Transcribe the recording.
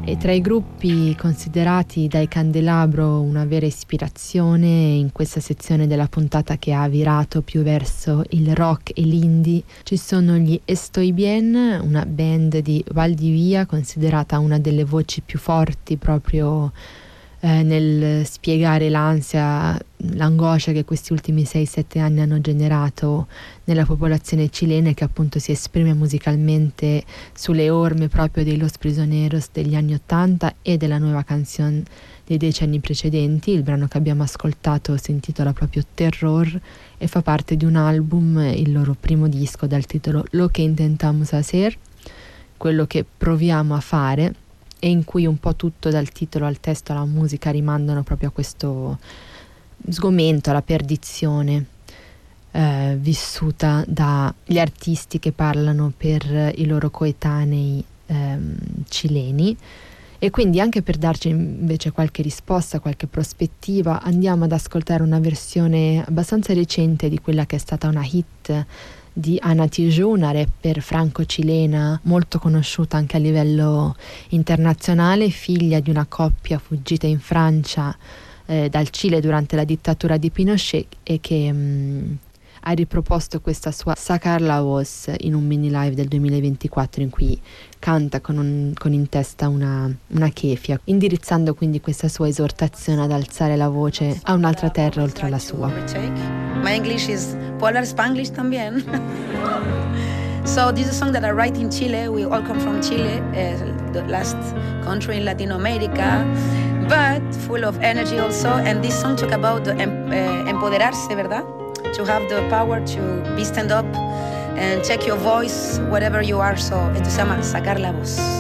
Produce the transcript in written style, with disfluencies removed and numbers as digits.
E tra i gruppi considerati dai Candelabro una vera ispirazione in questa sezione della puntata che ha virato più verso il rock e l'indie ci sono gli Estoy Bien, una band di Valdivia considerata una delle voci più forti proprio nel spiegare l'ansia, l'angoscia che questi ultimi 6-7 anni hanno generato nella popolazione cilena, che appunto si esprime musicalmente sulle orme proprio dei Los Prisioneros degli anni 80 e della nuova canzone dei decenni precedenti. Il brano che abbiamo ascoltato si intitola proprio Terror e fa parte di un album, il loro primo disco, dal titolo Lo que intentamos hacer, quello che proviamo a fare, e in cui un po' tutto, dal titolo al testo alla musica, rimandano proprio a questo sgomento, alla perdizione vissuta dagli artisti che parlano per i loro coetanei cileni. E quindi, anche per darci invece qualche risposta, qualche prospettiva, andiamo ad ascoltare una versione abbastanza recente di quella che è stata una hit di Ana Tijoux, una rapper franco-cilena molto conosciuta anche a livello internazionale, figlia di una coppia fuggita in Francia dal Cile durante la dittatura di Pinochet, e che ha riproposto questa sua Sacar la Voz in un mini live del 2024 in cui canta con in testa una kefia, indirizzando quindi questa sua esortazione ad alzare la voce a un'altra terra oltre alla sua. My English is Polar Spanglish también. So this is a song that I write in Chile. We all come from Chile, the last country in Latin America, but full of energy also. And this song talk about the empoderarse, ¿verdad? To have the power to be stand up and check your voice, whatever you are. So esto se llama Sacar la Voz.